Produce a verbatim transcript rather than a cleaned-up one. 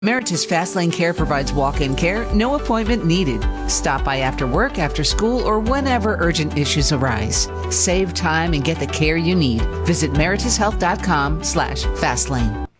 Meritus Fastlane Care provides walk-in care, no appointment needed. Stop by after work, after school, or whenever urgent issues arise. Save time and get the care you need. Visit meritus health dot com slash fastlane.